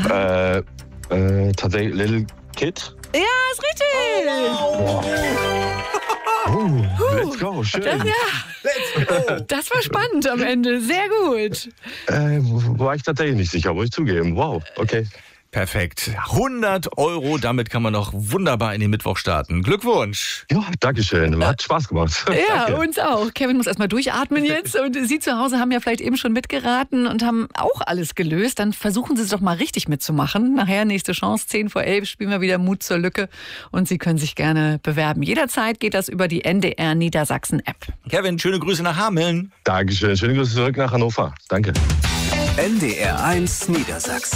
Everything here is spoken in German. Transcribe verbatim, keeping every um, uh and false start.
Äh, äh, tatsächlich Little Kid. Ja, ist richtig. Oh, let's go, schön. Das, ja. Let's go. Das war spannend am Ende. Sehr gut. Äh, war ich tatsächlich nicht sicher, muss ich zugeben. Wow, okay. Perfekt. hundert Euro, damit kann man noch wunderbar in den Mittwoch starten. Glückwunsch. Ja, danke schön. Hat Spaß gemacht. Ja, Danke. uns auch. Kevin muss erstmal durchatmen jetzt. Und Sie zu Hause haben ja vielleicht eben schon mitgeraten und haben auch alles gelöst. Dann versuchen Sie es doch mal richtig mitzumachen. Nachher, nächste Chance, zehn vor elf, spielen wir wieder Mut zur Lücke. Und Sie können sich gerne bewerben. Jederzeit geht das über die N D R Niedersachsen-App. Kevin, schöne Grüße nach Hameln. Dankeschön. Schöne Grüße zurück nach Hannover. Danke. N D R eins Niedersachsen.